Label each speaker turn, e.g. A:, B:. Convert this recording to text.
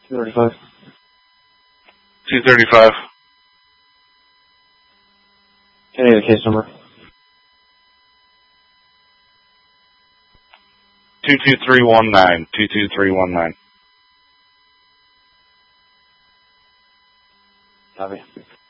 A: 235.
B: 235.
A: Can I get a case number?
B: 22319. 22319.
A: Copy.